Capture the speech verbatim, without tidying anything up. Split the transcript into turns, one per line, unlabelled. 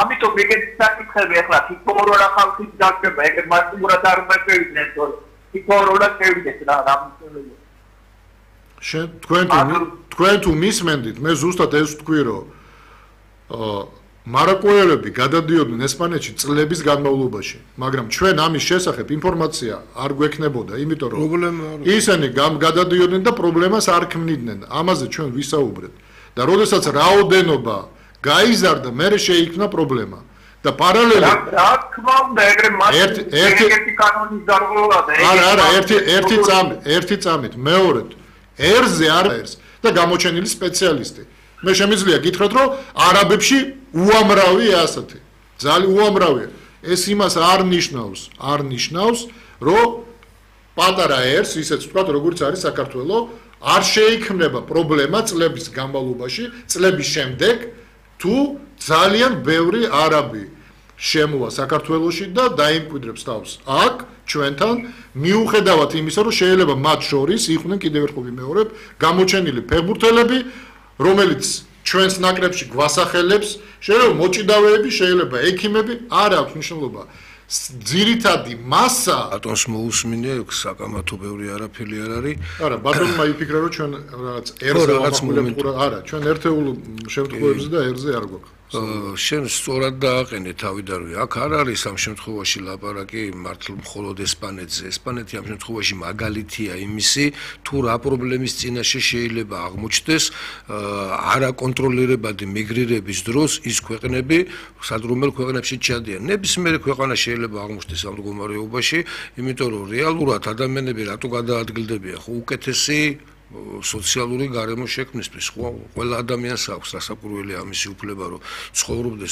ამიტომ ეგეთი საკითხები ახლა თითოეულ ხალხის დაგება, ეგ მასტურად არ მეკევიდნენ, თორე თითოეულ შევიდეს რა რა
შენ თქვენ თუ თქვენ თუ მისმენდით, მე ზუსტად ეს ვთქვი, რომ აა მარაკოელები გადადიოდნენ ესპანეთში წლების განმავლობაში, მაგრამ ჩვენ ამის შესახებ ინფორმაცია არ გვექნებოდა, იმიტომ რომ ისინი გადადიოდნენ და პრობლემას არ ქმნიდნენ. ამაზე ჩვენ ვისაუბრეთ. და როდესაც რაოდენობა გაიზარდა, მე შეიქმნა პრობლემა. და პარალელურად
რა თქმა უნდა, ეგრე
ერთი ერთი
კანონის დარღვევა და
არა, არა, ერთი ერთი წამი, ერთი წამით, მეორედ ერზე არ არის და გამოჩენილი სპეციალისტი. მე შემიძლია გითხრათ, რომ არაბებში უამრავია ასეთი. ძალიან უამრავია. ეს იმას არ ნიშნავს, არ ნიშნავს, რომ პატარა ერს, ისეც ვთქვათ, როგორც არის საქართველო, არ შეიქმნება პრობლემა წლების განმავლობაში, წლების შემდეგ, თუ ძალიან ბევრი არაბი შემოვა საქართველოში და დაიმკვიდრებს თავს აქ ჩვენთან, მიუხედავად იმისა, რომ შეიძლება მათ შორის იყვნენ კიდევ ერთხელ ვიმეორებ, გამოჩენილი ფეხბურთელები, რომელიც ჩვენს ნაკრებში გვასახელებს, შეიძლება მოჭიდავეები, შეიძლება ექიმები, არ აქვს მნიშვნელობა. ძირითადი მასა
ბატონს მოусმინე, საკამათო ბევრი არაფერი არ არის.
არა, ბატონმა იფიქრა, რომ ჩვენ რაღაც ერზე ვახმოვანებთ, არა, ჩვენ ერთეულ შემთხვევებზე და ერზე არ გვაქვს.
შენ სწორად დააყენე თავიდანვე. აქ არ არის ამ შემთხვევაში ლაპარაკი მართლა მხოლოდ ესპანეთზე. ესპანეთი ამ შემთხვევაში მაგალითია იმისი, თუ რა პრობლემის წინაშე შეიძლება აღმოჩნდეს არაკონტროლირებადი მიგრირების დროს ის ქვეყნები, სადრომელ ქვეყნებში ჩადიან. ნებისმიერი ქვეყანა შეიძლება აღმოჩნდეს ამ მდგომარეობაში, იმიტომ რომ რეალურად ადამიანები რატო გადაადგილდებიან, ხო უკეთესი სოციალური გარემო შექმნისთვის, ხო ყველა ადამიანს აქვს რასაკვირველია ამისი უფლება, რომ ცხოვრობდეს